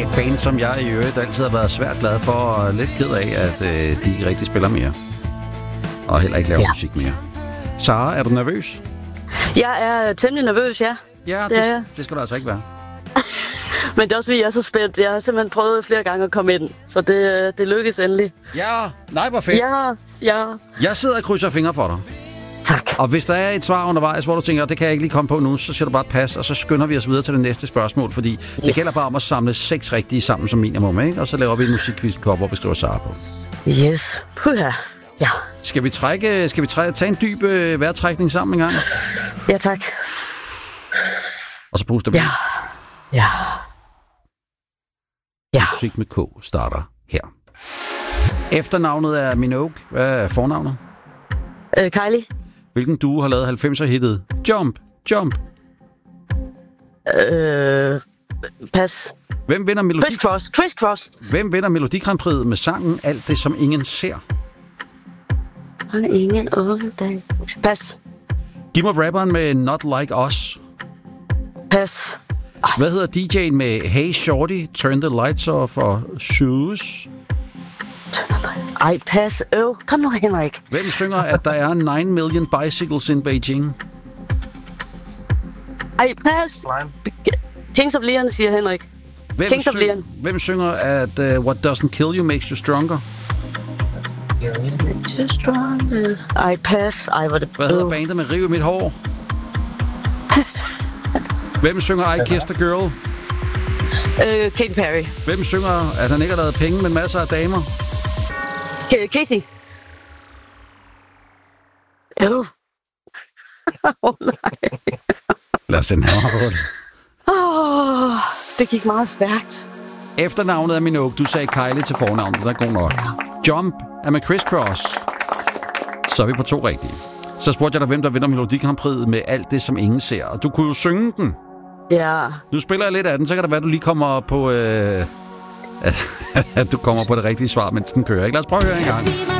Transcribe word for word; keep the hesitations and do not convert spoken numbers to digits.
Et band, som jeg i øvrigt altid har været svært glad for, og lidt ked af, at øh, de ikke rigtig spiller mere. Og heller ikke laver ja. musik mere. Sara, er du nervøs? Jeg er temmelig nervøs, ja. Ja, det, det, det skal du altså ikke være. Men det er også fordi, jeg er så spændt. Jeg har simpelthen prøvet flere gange at komme ind, så det, det lykkes endelig. Ja, nej, hvor fedt. Ja, ja. Jeg sidder og krydser fingre for dig. Tak. Og hvis der er et svar undervejs, hvor du tænker, det kan jeg ikke lige komme på nu, så siger du bare pas, og så skynder vi os videre til det næste spørgsmål, fordi yes. det gælder bare om at samle seks rigtige sammen som minimum, ikke? Og så laver vi en musikquiz-kop, hvor vi skriver Sara på. Yes. Puha. Ja. Skal vi trække, skal vi trække, tage en dyb øh, vejrtrækning sammen en gang? Ja, tak. Og så puster vi. Ja. Ja. Ja. Musik med K starter her. Efternavnet er Minogue. Hvad er fornavnet? Øh, Kylie. Hvilken duo har lavet halvfemser-hittet Jump, Jump? Øh, pas. Hvem vinder Melodi... Criss Cross, Criss Cross. Hvem vinder Melodi Grand Prix med sangen Alt det, som ingen ser? Han er ingen unge dag. Pas. Giv mig rapperen med Not Like Us. Pas. Hvad hedder D J'en med Hey Shorty, Turn the Lights Off og Shoes? Ej, pas. Øv. Kom nu, Henrik. Hvem synger, at der er nine million bicycles in Beijing? Ej, pas. Kings of Leon, siger Henrik. Hvem Kings of syng- Leon. Hvem synger, at uh, What Doesn't Kill You Makes You Stronger? Too strong. Ej, pas. Ej, hvor det... Hvad hedder bandet med Riv i mit hår? Hvem synger I Kissed a Girl? Øh, Katy Perry. Hvem synger, at han ikke har lavet penge, men masser af damer? K- Katy. Øv. Åh, oh, nej. Lad os den her på det. Oh, det gik meget stærkt. Efternavnet er Minogue. Du sagde Kylie til fornavnet. Det er god nok. Jump er med Criss Cross. Så er vi på to rigtige. Så spurgte jeg dig, hvem der vinder Melodi Grand Prix med Alt det, som ingen ser. Og du kunne jo synge den. Ja. Nu spiller jeg lidt af den, så kan det være, at du lige kommer på... Øh, at du kommer på det rigtige svar, mens den kører. Ikke? Lad os prøve at høre en gang.